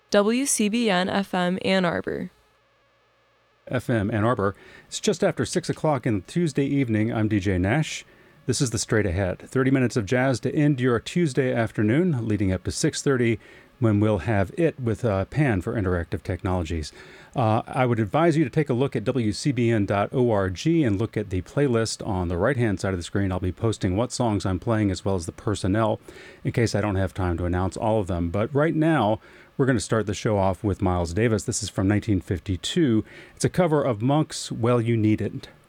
WCBN FM Ann Arbor. FM Ann Arbor. It's just after 6 o'clock in Tuesday evening. I'm DJ Nash. This is the Straight Ahead. 30 minutes of jazz to end your Tuesday afternoon, leading up to 6:30 when we'll have it with Pan for Interactive Technologies. I would advise you to take a look at WCBN.org and look at the playlist on the right-hand side of the screen. I'll be posting what songs I'm playing as well as the personnel in case I don't have time to announce all of them. But right now, we're going to start the show off with Miles Davis. This is from 1952. It's a cover of Monk's Well, You Need It.